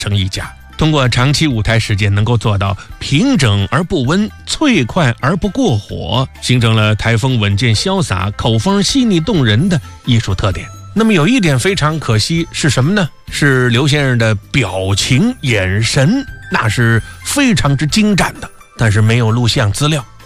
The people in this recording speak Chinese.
成一家。通过长期舞台时间，能够做到平整而不温，脆快而不过火，形成了台风稳健潇洒、口风细腻动人的艺术特点。那么有一点非常可惜是什么呢？是刘先生的表情眼神，那是非常之精湛的，但是没有录像资料。